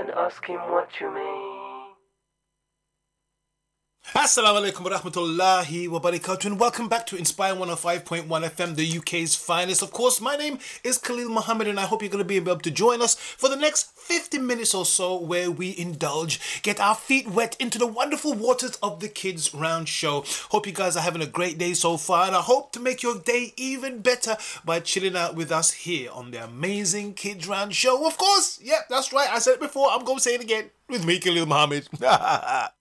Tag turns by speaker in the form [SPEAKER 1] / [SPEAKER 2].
[SPEAKER 1] and ask him what you mean.
[SPEAKER 2] Assalamu alaikum wa rahmatullahi wa barakatuh, and welcome back to Inspire 105.1 FM, the UK's finest. Of course, my name is Khalil Muhammad, and I hope you're going to be able to join us for the next 50 minutes or so where we indulge, get our feet wet into the wonderful waters of the Kids Round Show. Hope you guys are having a great day so far, and I hope to make your day even better by chilling out with us here on the amazing Kids Round Show. Of course, yeah, that's right, I said it before, I'm going to say it again with me, Khalil Muhammad.